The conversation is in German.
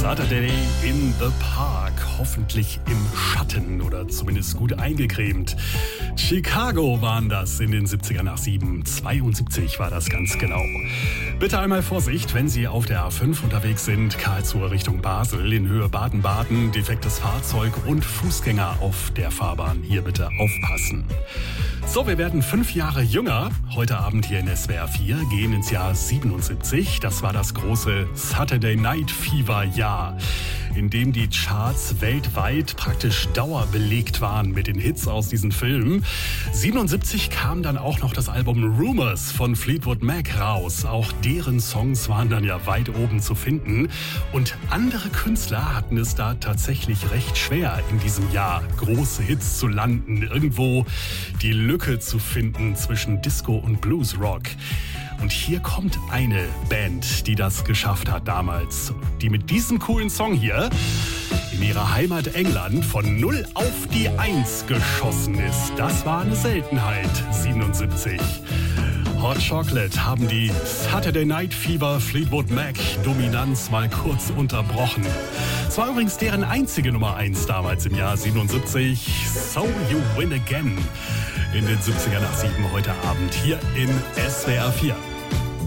Saturday in the Park. Hoffentlich im Schatten oder zumindest gut eingecremt. Chicago waren das in den 70er nach 7. 72 war das ganz genau. Bitte einmal Vorsicht, wenn Sie auf der A5 unterwegs sind. Karlsruhe Richtung Basel, in Höhe Baden-Baden. Defektes Fahrzeug und Fußgänger auf der Fahrbahn. Hier bitte aufpassen. So, wir werden 5 Jahre jünger. Heute Abend hier in SWR 4 gehen ins Jahr 77. Das war das große Saturday Night Fever Jahr, in dem die Charts weltweit praktisch dauerbelegt waren mit den Hits aus diesen Filmen. 77 kam dann auch noch das Album Rumours von Fleetwood Mac raus. Auch deren Songs waren dann ja weit oben zu finden. Und andere Künstler hatten es da tatsächlich recht schwer in diesem Jahr, große Hits zu landen, irgendwo die Lücke zu finden zwischen Disco und Bluesrock. Und hier kommt eine Band, die das geschafft hat damals, die mit diesem coolen Song hier in ihrer Heimat England von 0 auf die 1 geschossen ist. Das war eine Seltenheit, 77. Hot Chocolate haben die Saturday Night Fever Fleetwood Mac Dominanz mal kurz unterbrochen. Es war übrigens deren einzige Nummer 1 damals im Jahr 77. So You Win Again in den 70er nach 7 heute Abend hier in SWR 4.